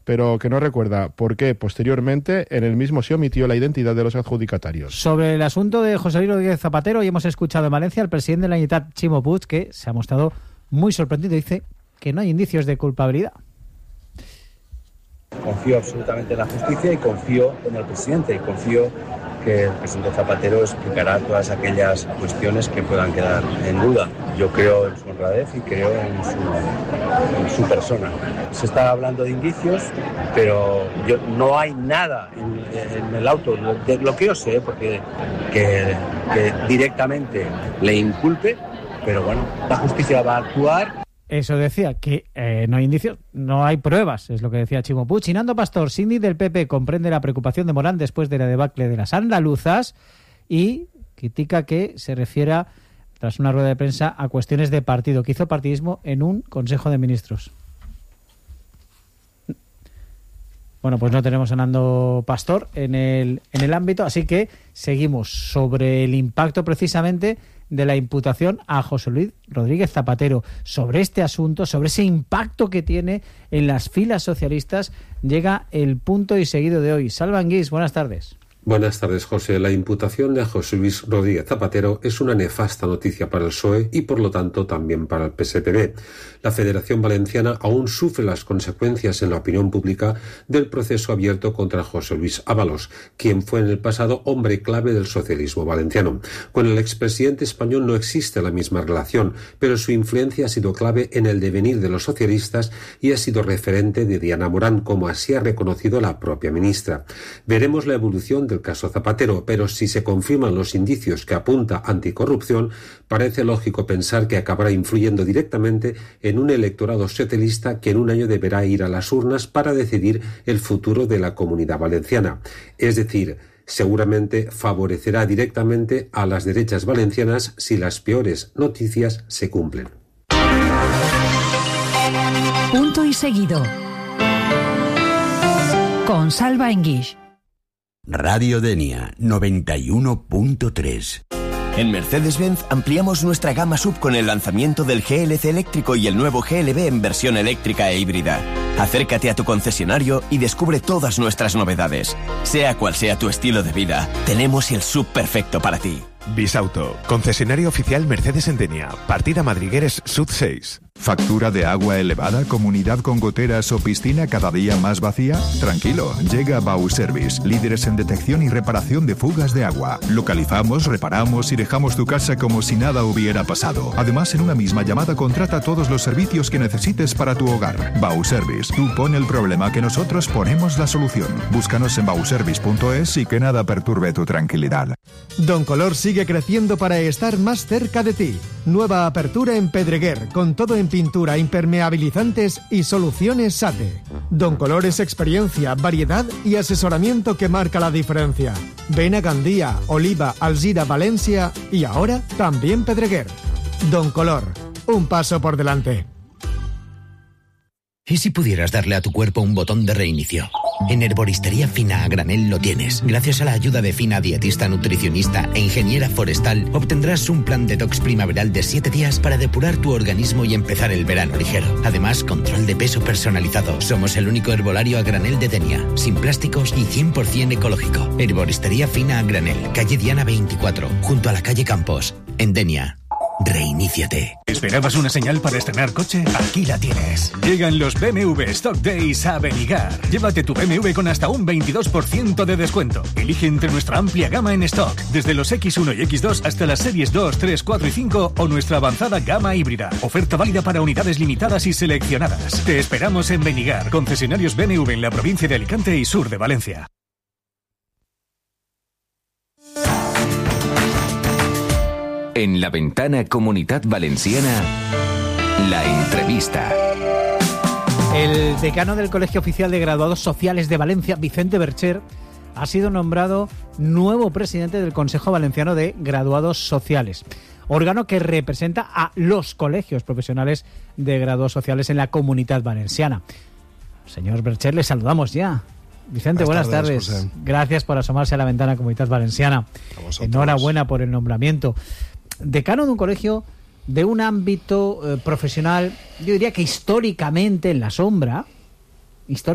pero que no recuerda por qué posteriormente en el mismo se omitió la identidad de los adjudicatarios. Sobre el asunto de José Luis Rodríguez Zapatero, hoy hemos escuchado en Valencia al presidente de la Generalitat, Ximo Puig, que se ha mostrado muy sorprendido. Dice que no hay indicios de culpabilidad. Confío absolutamente en la justicia y confío en el presidente y confío que el presidente Zapatero explicará todas aquellas cuestiones que puedan quedar en duda. Yo creo en su honradez y creo en su persona. Se está hablando de indicios, pero no hay nada en el auto, de lo que yo sé, porque que directamente le inculpe, pero bueno, la justicia va a actuar. Eso decía, que no hay indicios, no hay pruebas, es lo que decía Ximo Puig. Nando Pastor, síndic del PP, comprende la preocupación de Morán después de la debacle de las andaluzas y critica que se refiera, tras una rueda de prensa, a cuestiones de partido, que hizo partidismo en un Consejo de Ministros. Bueno, pues no tenemos a Nando Pastor en el ámbito, así que seguimos sobre el impacto precisamente de la imputación a José Luis Rodríguez Zapatero. Sobre este asunto, sobre ese impacto que tiene en las filas socialistas, llega el punto y seguido de hoy. Salva Anguís, buenas tardes. Buenas tardes, José. La imputación de José Luis Rodríguez Zapatero es una nefasta noticia para el PSOE y, por lo tanto, también para el PSPB. La Federación Valenciana aún sufre las consecuencias en la opinión pública del proceso abierto contra José Luis Ábalos, quien fue en el pasado hombre clave del socialismo valenciano. Con el expresidente español no existe la misma relación, pero su influencia ha sido clave en el devenir de los socialistas y ha sido referente de Diana Morán, como así ha reconocido la propia ministra. Veremos la evolución del caso Zapatero, pero si se confirman los indicios que apunta anticorrupción, parece lógico pensar que acabará influyendo directamente en un electorado socialista que en un año deberá ir a las urnas para decidir el futuro de la Comunidad Valenciana. Es decir, seguramente favorecerá directamente a las derechas valencianas si las peores noticias se cumplen. Punto y seguido. Con Salva Anguís. Radio Denia 91.3. En Mercedes-Benz ampliamos nuestra gama SUV con el lanzamiento del GLC eléctrico y el nuevo GLB en versión eléctrica e híbrida. Acércate a tu concesionario y descubre todas nuestras novedades. Sea cual sea tu estilo de vida, tenemos el SUV perfecto para ti. Bisauto, concesionario oficial Mercedes en Denia, partida Madrigueres Sud 6. ¿Factura de agua elevada, comunidad con goteras o piscina cada día más vacía? Tranquilo, llega Bauservice, líderes en detección y reparación de fugas de agua. Localizamos, reparamos y dejamos tu casa como si nada hubiera pasado. Además, en una misma llamada contrata todos los servicios que necesites para tu hogar. Bauservice, tú pon el problema que nosotros ponemos la solución. Búscanos en bauservice.es y que nada perturbe tu tranquilidad. Don Color sigue creciendo para estar más cerca de ti. Nueva apertura en Pedreguer, con todo en pintura, impermeabilizantes y soluciones SATE. Don Color es experiencia, variedad y asesoramiento que marca la diferencia. Ven a Gandía, Oliva, Alzira, Valencia y ahora también Pedreguer. Don Color, un paso por delante. ¿Y si pudieras darle a tu cuerpo un botón de reinicio? En Herboristería Fina a granel lo tienes. Gracias a la ayuda de Fina, dietista, nutricionista e ingeniera forestal, obtendrás un plan detox primaveral de 7 días para depurar tu organismo y empezar el verano ligero. Además, control de peso personalizado. Somos el único herbolario a granel de Denia, sin plásticos y 100% ecológico. Herboristería Fina a granel, calle Diana 24, junto a la calle Campos, en Denia. Reiníciate. ¿Esperabas una señal para estrenar coche? Aquí la tienes. Llegan los BMW Stock Days a Benigar. Llévate tu BMW con hasta un 22% de descuento. Elige entre nuestra amplia gama en stock, desde los X1 y X2 hasta las series 2, 3, 4 y 5 o nuestra avanzada gama híbrida. Oferta válida para unidades limitadas y seleccionadas. Te esperamos en Benigar, concesionarios BMW en la provincia de Alicante y sur de Valencia. En la ventana Comunitat Valenciana, la entrevista. El decano del Colegio Oficial de Graduados Sociales de Valencia, Vicente Bercher, ha sido nombrado nuevo presidente del Consejo Valenciano de Graduados Sociales, órgano que representa a los colegios profesionales de graduados sociales en la Comunitat Valenciana. Señor Bercher, le saludamos ya. Vicente, buenas tardes. Gracias por asomarse a la ventana Comunitat Valenciana. Enhorabuena por el nombramiento. Decano de un colegio de un ámbito profesional, yo diría que históricamente en la sombra,